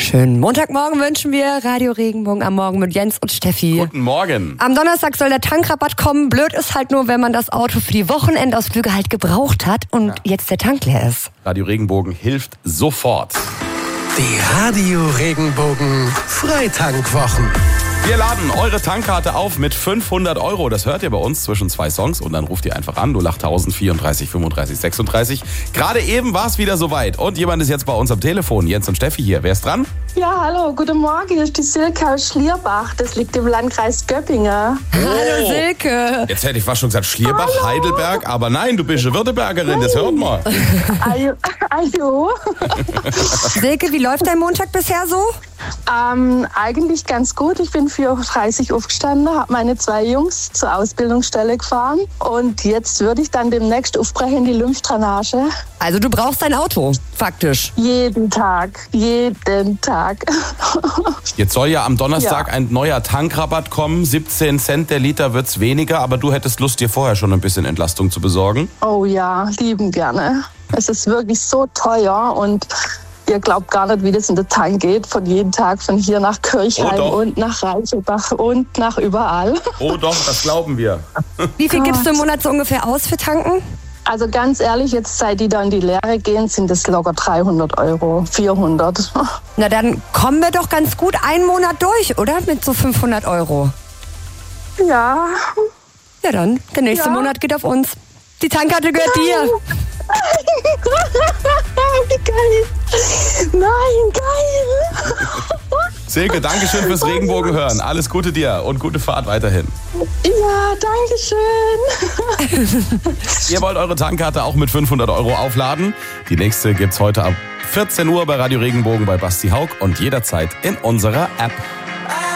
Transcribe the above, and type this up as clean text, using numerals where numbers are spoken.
Schönen Montagmorgen wünschen wir. Radio Regenbogen am Morgen mit Jens und Steffi. Guten Morgen. Am Donnerstag soll der Tankrabatt kommen. Blöd ist halt nur, wenn man das Auto für die Wochenendausflüge halt gebraucht hat und jetzt der Tank leer ist. Radio Regenbogen hilft sofort. Die Radio Regenbogen Freitankwwochen. Wir laden eure Tankkarte auf mit 500 €. Das hört ihr bei uns zwischen zwei Songs und dann ruft ihr einfach an 08000 34 35 36. Gerade eben war es wieder soweit und jemand ist jetzt bei uns am Telefon. Jens und Steffi hier. Wer ist dran? Ja, hallo, guten Morgen. Hier ist die Silke aus Schlierbach. Das liegt im Landkreis Göppingen. Hallo Silke. Jetzt hätte ich fast schon gesagt Schlierbach, Heidelberg, aber nein, du bist eine Württembergerin, das hört man. Ajo. Silke, wie läuft dein Montag bisher so? Eigentlich ganz gut. Ich bin 4:30 Uhr aufgestanden, habe meine 2 Jungs zur Ausbildungsstelle gefahren und jetzt würde ich dann demnächst aufbrechen in die Lymphdrainage. Also du brauchst dein Auto, faktisch. Jeden Tag. Jetzt soll ja am Donnerstag ein neuer Tankrabatt kommen. 17 Cent der Liter wird's weniger, aber du hättest Lust, dir vorher schon ein bisschen Entlastung zu besorgen. Oh ja, lieben gerne. Es ist wirklich so teuer und ihr glaubt gar nicht, wie das in den Tank geht. Von jeden Tag, von hier nach Kirchheim und nach Reichenbach und nach überall. Oh doch, das glauben wir. Wie viel gibst du im Monat so ungefähr aus für Tanken? Also ganz ehrlich, jetzt seit die da in die Lehre gehen, sind es locker 300 €, 400. Na dann kommen wir doch ganz gut einen Monat durch, oder? Mit so 500 €. Ja. Ja dann, der nächste Monat geht auf uns. Die Tankkarte gehört dir. Wie geil. Nein, geil. Silke, danke schön fürs Regenbogen hören. Alles Gute dir und gute Fahrt weiterhin. Ja, danke schön. Ihr wollt eure Tankkarte auch mit 500 € aufladen? Die nächste gibt's heute ab 14 Uhr bei Radio Regenbogen bei Basti Haug und jederzeit in unserer App.